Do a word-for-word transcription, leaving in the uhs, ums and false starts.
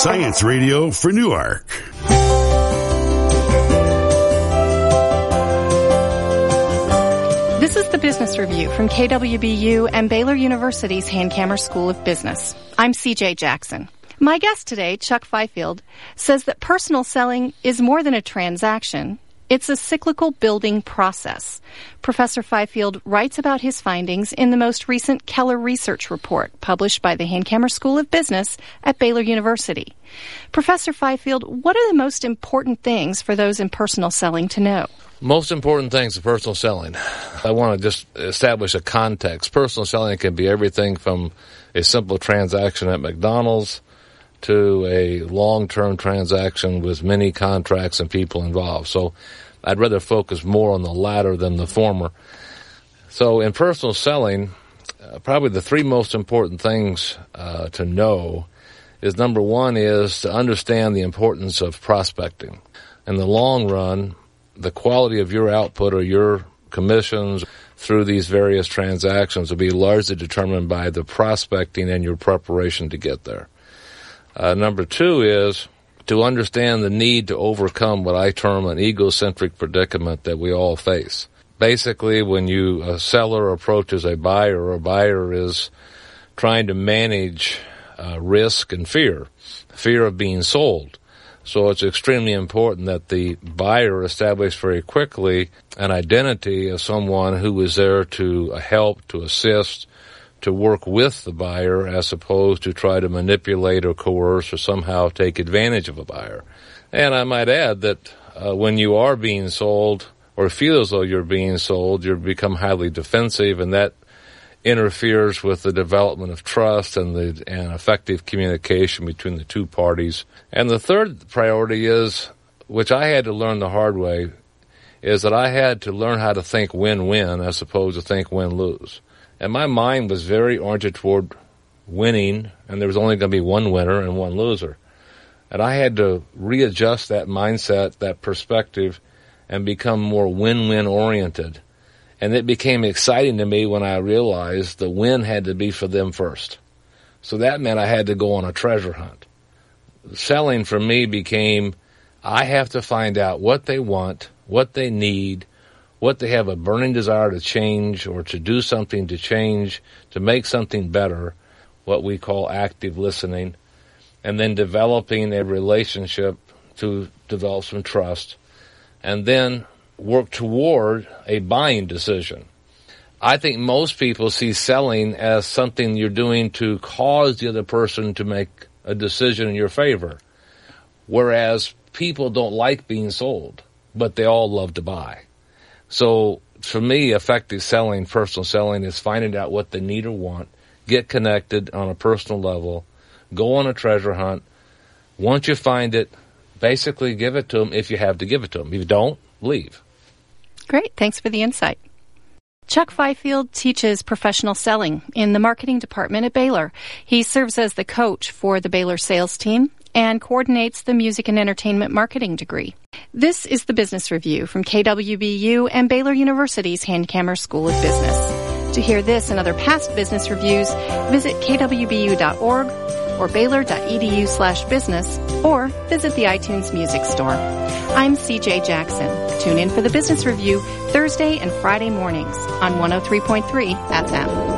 Science Radio for Newark. This is the Business Review from K W B U and Baylor University's Hankamer School of Business. I'm C J Jackson. My guest today, Chuck Fifield, says that personal selling is more than a transaction. It's a cyclical building process. Professor Fifield writes about his findings in the most recent Keller Research Report published by the Hankamer School of Business at Baylor University. Professor Fifield, what are the most important things for those in personal selling to know? Most important things in personal selling. I want to just establish a context. Personal selling can be everything from a simple transaction at McDonald's to a long-term transaction with many contracts and people involved. So I'd rather focus more on the latter than the former. So in personal selling, uh, probably the three most important things uh, to know is, number one is to understand the importance of prospecting. In the long run, the quality of your output or your commissions through these various transactions will be largely determined by the prospecting and your preparation to get there. Uh, number two is to understand the need to overcome what I term an egocentric predicament that we all face. Basically, when you a seller approaches a buyer, or a buyer is trying to manage uh, risk and fear, fear of being sold. So it's extremely important that the buyer establish very quickly an identity of someone who is there to help, to assist, to work with the buyer, as opposed to try to manipulate or coerce or somehow take advantage of a buyer. And I might add that uh, when you are being sold or feel as though you're being sold, you become highly defensive, and that interferes with the development of trust and the and effective communication between the two parties. And the third priority is, which I had to learn the hard way, is that I had to learn how to think win-win as opposed to think win-lose. And my mind was very oriented toward winning, and there was only going to be one winner and one loser. And I had to readjust that mindset, that perspective, and become more win-win oriented. And it became exciting to me when I realized the win had to be for them first. So that meant I had to go on a treasure hunt. Selling for me became, I have to find out what they want, what they need, what they have a burning desire to change or to do something to change, to make something better, what we call active listening, and then developing a relationship to develop some trust, and then work toward a buying decision. I think most people see selling as something you're doing to cause the other person to make a decision in your favor, whereas people don't like being sold, but they all love to buy. So for me, effective selling, personal selling, is finding out what they need or want, get connected on a personal level, go on a treasure hunt. Once you find it, basically give it to them if you have to give it to them. If you don't, leave. Great. Thanks for the insight. Chuck Fifield teaches professional selling in the marketing department at Baylor. He serves as the coach for the Baylor sales team and coordinates the music and entertainment marketing degree. This is the Business Review from K W B U and Baylor University's Hankamer School of Business. To hear this and other past business reviews, visit k w b u dot org or baylor dot e d u slash business, or visit the iTunes Music Store. I'm C J Jackson. Tune in for the Business Review Thursday and Friday mornings on one oh three point three F M.